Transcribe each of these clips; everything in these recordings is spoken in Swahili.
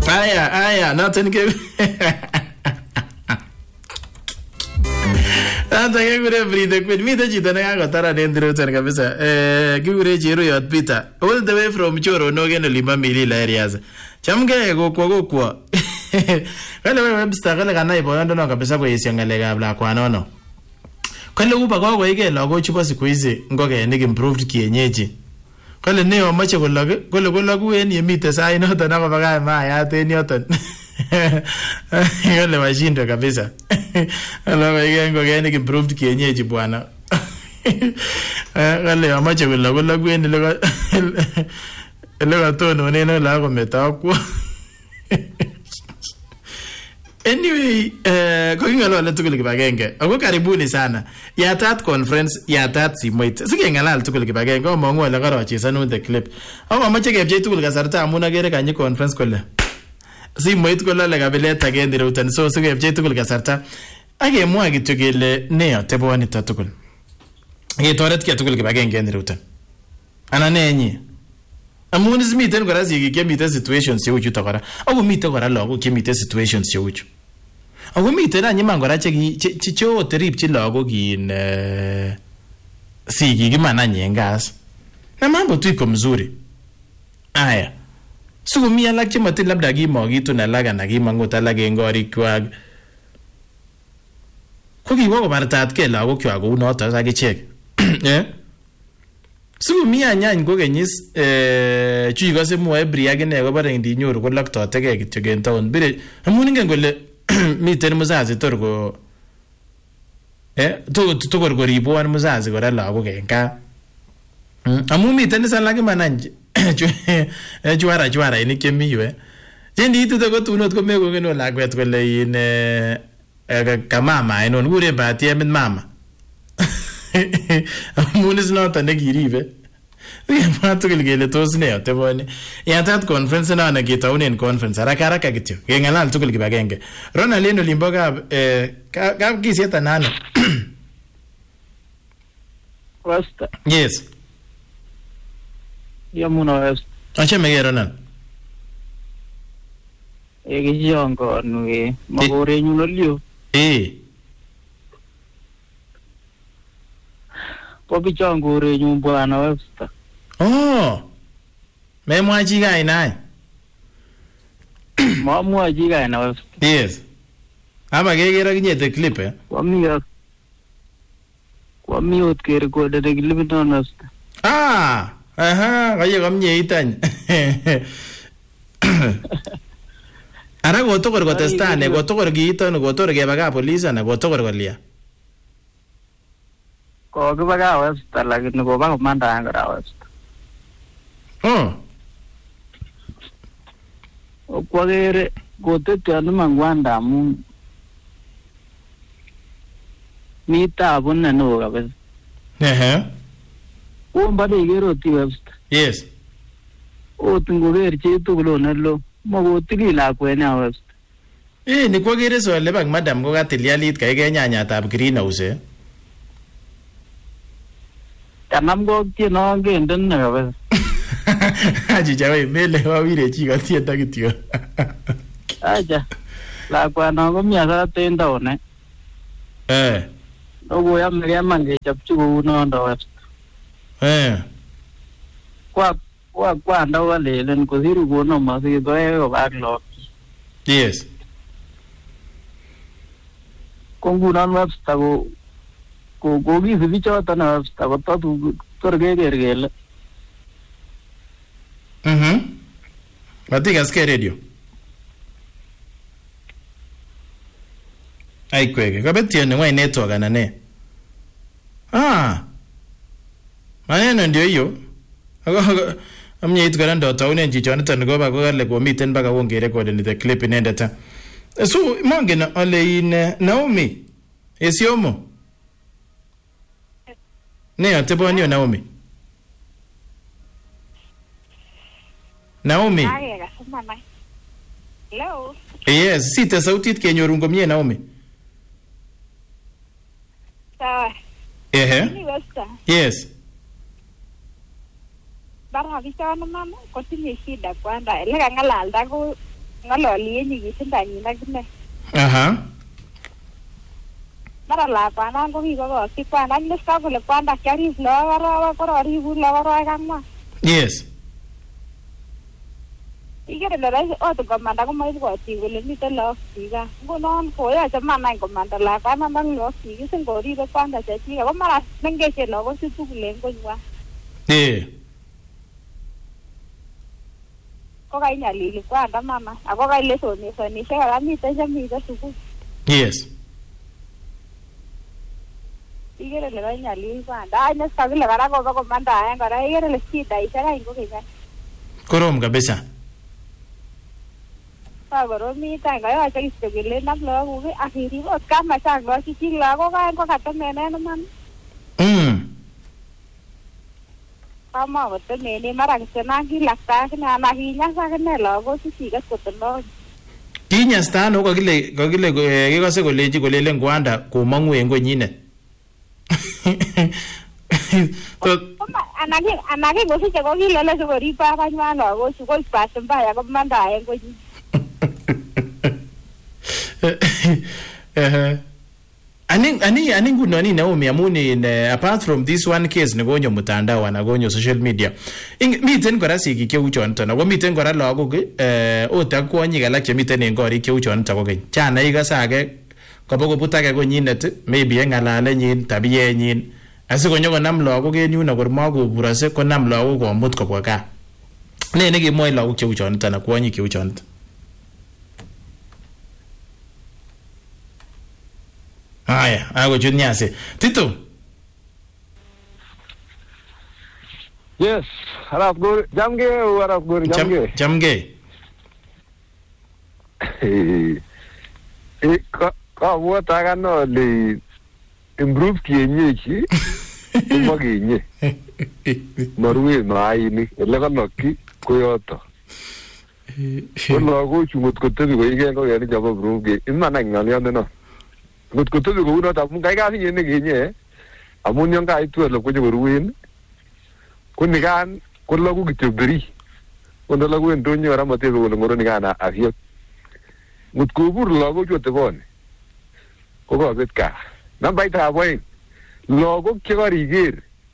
Aya, nothing ke. Anta kekure breathe queen. Mite chito nekakotara nendirutan kabisa. Kikure Cheruyot Peter. All the way from Choronok en olimbo Milila areas. Chamgei kokwo. Kale Webster kale kanai boyondono kabisa koesio ngalekab lakwanono. Kale uba kokoike lagochu bo siku hizi ngokenik improved kienyeji. Kale neo mache kologu en yemite sai noton akobakach mayat en yoton. Kale washindo kabisa. Kale ngokenik improved kienyeji bwana. Kale amache kologu en ele katonone lago metakwo. Anyway, koking'alale tugul kibagenge. Ako karibuni sana. Yatat conference, yatat simoit. Sikeng'alal tugul kibagenge. Omong'u ole karochesanun the clip. Ako amache kepchei tugul kasarta amun akere kanyi conference kole. Simoit kolale kabilet agenge ireuten. So sikepchei tugul kasarta. Akemwa kityo kele ne atebonito tugul. Ketoretkei tugul kibagenge en ireuten. Ana ne enyi? Amun miten kora sigik chemiten situations cheu chuto kora. Ako miten kora lagok chemiten situations cheu chu. Ako miten anyiman kora che ripchi lagok in sigik iman en gas. Na mambo tu iko mzuri. Aya. Sikomi alak chematin labda kimokitun alak anan kimang'ut alak en korikwak. Ko kiwo kobartatkei lagokwak kou noton akichek. Sikomi anyany kokenyis chuikose mwoe bri akine kobore ndinyoru koloktotegei kityo en town. Bire amun ingen kole miten muzazi tor koribwon muzazi kora lagok en gaa. Amun miten is alak iman any chwarainik chemi yu. Chendiitute ko tunot komekongen lakwet kole in kamama ainon kuren batiemit mama. Amun is noton nekiribe. Kemwa tugul kele tos ne ateboni. Yatat conference nana ketaunen conference haraka kityo. Keng'alal tugul kibagenge. Ronald en olimbo kab kisiet anano. Wasta. Yes. Yamuna West. Achame ke Ronald. Ekiyongo nuke makorenyun olio. Popichon korenyun bwana Webster. Oh. Memwachi kainai. Mamwachi kaina Webster. Yes. Ama kekere kinye the clip Kwami ot kerekode the clip non Webster. Kaya kamye itany. Ara kotokor kotestane, kotokor kiiton, kotokor kebaka police ana kotokor kolia. Kokibaka Webster lakini koba komanda angara Webster. Kwagere kotetyo mangwanda amun mi tabu neno kabisa. Wombade igero ti Webster. Yes. Ngoker chitugul onelo makotili lakwet nya Webster. Ni kwagere sole bang madam ko katilialit kai kenyanyatab greenhouse. Kanam ko tieno ngenden ne kabisa. Achicha mele wawire chi katienda kityo. Acha. Lakwano ko miasa tendone. Ogo ya mriama ngechapchi kou nondo Webster. Kwa anda walelen kosiru kono masito kobak lok. Yes. Ko ngunon Webster ko kisibi choton Webster ko tor keker kele. Matikas ke radio. Aikweke, kabetio ni ngwai network anane. Maneno ndio hiyo. Amnye itu kora ndo taunen chichoniton koba kokale komiten baka wonge record ni the clip inendet. So mongen ole in Naomi. Esiomo. Ne atebonio Naomi. Naomi. Hello. Yes, sita sautit kenyorun komie Naomi. Sawa. Yes. Bara bichana mama kotinye shida kwanda ile kangalalda ko ng'ololi en nyigisindanyin ak ine. Mara lakwanan ko kikokokyi kwan ak niska kole kwanda kiarib lagok arawek kororibu lagok arawek ang'wan. Yes. Ikere ile rahisi ot ngomanda komoibwoti kole miten lagok chik gaa. Ngunon koyoche manai komanda lakwanan ak lagok chik singoribe kwanda chechik ako mara mengechen lagok chu tugul en konywan. Ko kainyalili kwanda mama ako kailesonisonishek kora miten chemiten sukul. Yes. Ikere ile kainyalili kwanda ai neska kile kora koba komandaen kora ikere ile shidaishek any ko kenya. Korom kabisa. Koromit any koyoche kityo kelenam lagok ak irib ot kamachang lagok chik lagok aeng ko katemenen iman. Kamakotemenen mara kityo nan kilakta akine anan kinyas akine lagok siket kotelony. Kinyasta ano kakile kikose kolechi kolelen kwanda komong'u en konyinet. Anan kingosiche ko kilele sikorib babanywan lagochu ko bahati mbaya komandaen konyin. Ani nguno Naomi amun apart from this one case nekonyo mtandao anan konyo social media miten kora sigik cheu choniton ako miten kora lagok ot ak kwonyik alak chemiten en korik cheu choniton kokeny chana ikose age kobokobut age konyinet maybe en ng'alalenyin tabienyin asikonyo konam lagok en yuno kor makoburose konam lagok komut kobwa gaa ne nekimwoe lagok cheu choniton ak kwonyik cheu choniton. Haya, akochut nyasi. Tito. Yes, harap gori. Jamge. Jamge. Kabwat akano le improve kienyeji umaginye. Marue maini ele kanokki koyoto. Ko lagochu ngot kotebi ko igen ko yani jabo improve imana ng'alionde no. Ngot kotebi ko unoto amun kai kasi yene genye amun yon kaitu ele konyo koruwen ko nikan ko lagu kityo beri ko lagu ndonyo ara matebe ko ngoro nikan afiot ngot ko bur lagu chote bone ko bet ka nambait aboin lagu chekariger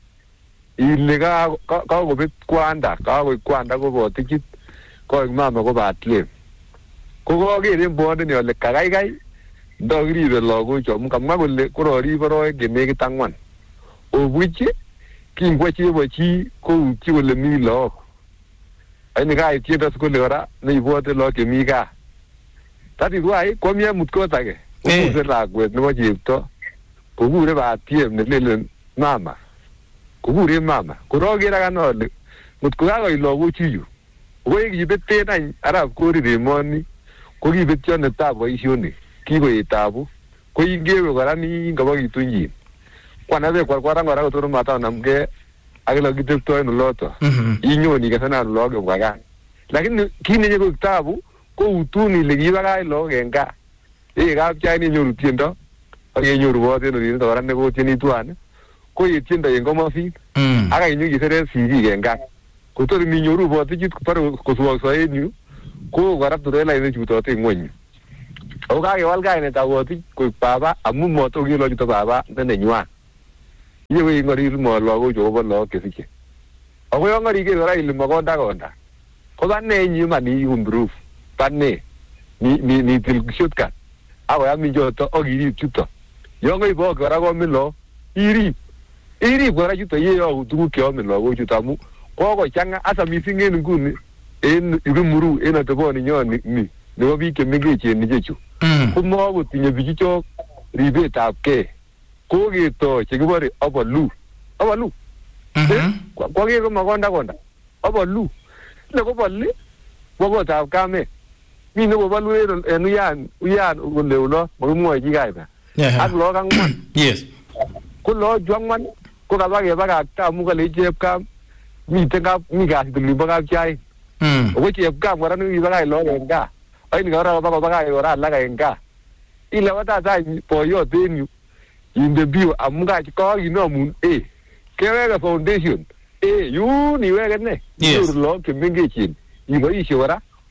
ile ka kobet kwanda ko botikit ko mama ko batlem ko kokeren bonde ni ole kai ndogribe lagochu amun kamwa kole kororibe arawek chenekit ang'wan obuch kingwa chebochi koutyi kole mi lagok aini kait tiendo kole kora neibwote lagok chemi gaa that is why komi amut kot age kokuse lakwet nebo chepto kokure batiem nelelen mama kokure mama koroker akane ale ngot ko kakoit lagochu yu kokoi kibeten any arap korir emoni ko kibetyo netai boisionik kikoet tabu ko ingewe kora ni ngobokitunyin kwanabe kwarkwaran kora kotoro matanamge akila kitepto en oloto inyoni kesana logok kwaga lakini kinenye ko tabu ko utuni le kibakach logok en gaa kapchai ni nyoru tiendo ak yenyoru bote no tiendo kora neko tieni tuan ko yetiendo en komosin aka inyo kisere sigik en gaa kotor mi nyoru bote chit par kosuokso en yu ko kora turela ine chutote ng'wony. Ako kakewal kainet abotik koik baba amun motokelo chito baba nenywan. Iye ng'oril mo lagochu kobo lagok chesiche. Ako yon ng'oriker kora ile makonda ko bane nyuma ni improve bane ni til shortcut akoyam injoto ak irib chuto yon koibo kora komilo irib kora chuto yeyoku tuguk cheome lagochuto amun kokochang'a hasa missing en nguni en Limuru en ateboni nyon ni nebo biik chemengechen ichechu komakotinye bichuchok ribetab kee koketo chekibore abolu kwaker ko makonda abolu le koboli bokotab kamet mi nekobolu en uyan kole ulo makimwoe chi kaiba ak lagok ang'wan ko lagochu ang'wan ko kabakebakakta amu kale chepkam mi kasit olimbo kapchain ako chepkam kora nekibakach lagok en gaa aini kora bakobakach kora alak en gaa ile watata boyot en yu inde bio amu kakinomun keweke foundation yun iweke ne nyoru lagok chemengechen iboishe kora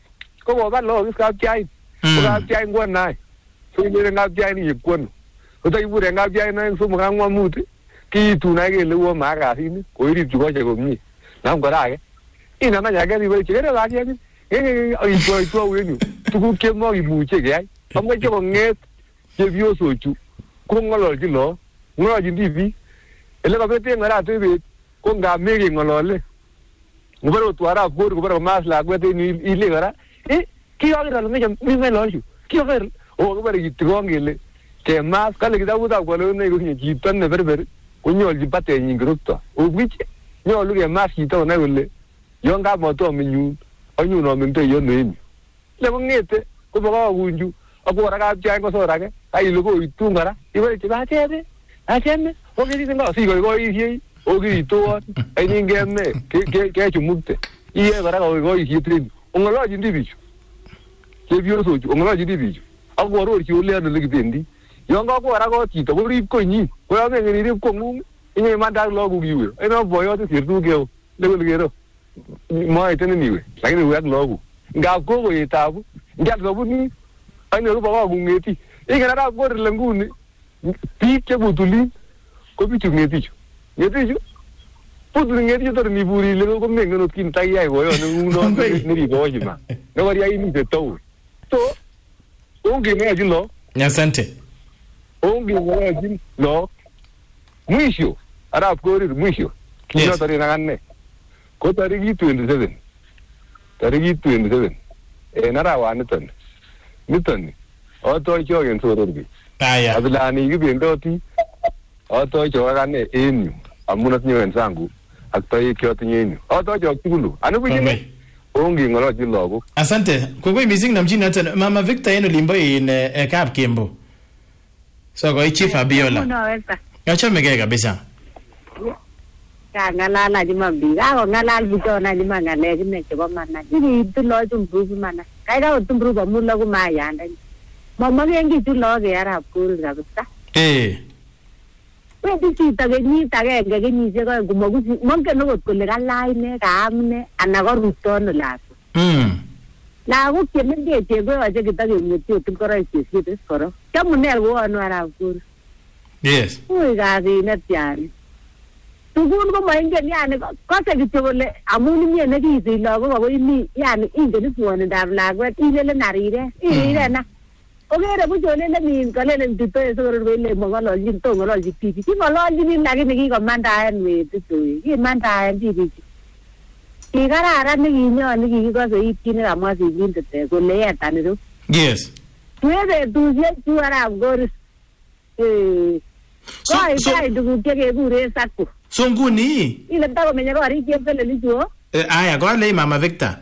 ko koba lagok kapchain ko kapchain ko nai so ile kapchain yipkwon ko ta ibure kapchain na so mga ngwamut ki tunai kele wo makasini ko irip chukoche komie nam korake ina na nyake ribe chikere lakini aitwa wenyu tukuk chemakimuche keyai amoche konget chepyosochu ko ng'ololchi lo ng'ololchin tipik ele kabeten ng'olatwe bet ko ngap mekeng'olole ngobore otwo arap Kor kobore komas lakwet en ile kora kikoker ale meche ming'ololchu kikoker kobore kitikon kele kemas kale kitabutab kaleunoik kotinye chito ne berber konyolchin batenyin kirokto obwich nyolu kemas chito konai kole yon kamotomi nyun anyun amengtoi yono en yu le kong'ete kobo kakunju ako kora kapchain kosor ake kaile koitun kora ibore acheme okiriten ko sikoikoishei okiritoon ainin keme kechumukte iye kora koikoishet en yu ong'ololchin tibichu chepyosochu ong'ololchin tibichu ak koarorchi olean ole kibendi yon kakwo kora kot chito korib konyin ko yon mengen irib kong'ung inyeimande ak lagok iwe eno boyot sirtukeu lekole kero moitenen iwe lakini iwe ak lagok ngap kokoet tabu ngial sabunit anyoru baba kung'eti ingen arap Kor ile nguni biik chebutulin ko bichu ng'etichu butuli ng'etichu tor niburi ile komengen ot kin takiyai boyot neng'ung'non neribe washima nekoriai imite town so ongeng'ololchin lo asante ongeng'ololchin lo mwisho arap Korir mwisho kinyotorin akane ko tarikit 27 en arawaniton nitoni atoi choken soror biik abilani kibendoti atoi chok akane en yu amun atinye wenzangu ak toek chotinye en yu atoi chok tugulu anibuchine ongeng'ololchin lagok asante kogoi mising namchinoton mama Victor en olimbo in Kap Kembo so koi Chief Abiola achomegei kabisa kang'alal Jumapili kakong'alal bichona Juma ng'alek ine chebo manach iriitu loochu mbuvu manach kaikai otumburup amun loku mayandanyi momoken kichu look arap Kor kabisa wendi chito kenyit agenge kenyisiek oeng mongen okot kole kalach ne kaam ne ana korutono lakwa lagok chemengechen koyoche kitakemwetyi ot ngoroik chesiete korok kiamune kowonu arap Kor yes ui kasit yani tukun komoingen yani kose kityo kole amun inye nekisich lagok ako imi yani ingen iswonindab lakwet ilelen ariret na okere buch olele min kalelen titoe sikoror koile mong'ololchin to ng'ololchi tibichu king'ololchinin lakini kikomandaen wetitoi kimandaen tibichu kikararan nekinyon nekikikose ityin nekamwa sikindet kole yetan ireu yes tue betusiek chu arap Kor koi tuguk chekekuren sako so nguni ile takomenye korik chepkelelichu aya kolei mama Victor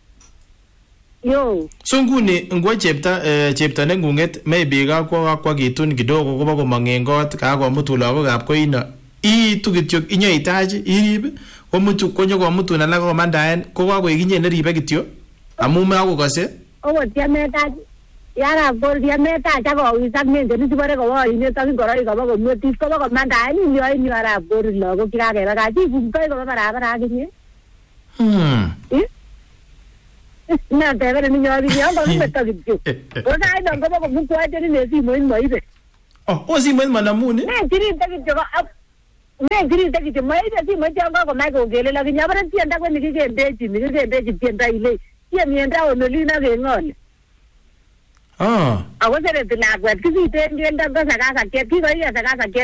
yo so nguni ngwo chepto neng'ung'et maybe kakwa kitun kidogo kobo komong en kot kakomutu lagokab koino iitu kityo inyoitach irib konyokomutun alak komandaen ko kakoik inye neribe kityo amu makokose okot yametach yarap Kor yametach akowisak mengen isibore kowoinet ak ngoroik kobo komwetis kobo komandaen inyoin yu arap Kor lagok chekakebakach ibumtoi kobo barabara akinye natebenen inyokinye onkokimeto kityo ko saiton kobo komukwochenin en simoit moibe simoit manamuni mengirite kityo moibe simoit yon kokomach kokele lakinye abore tienda ko nikikendechi tiendo ile tiemienda onolin ak keng'ole ako sereti lakwet kisiten keldo ko sakasakiet kikoike sakasakiet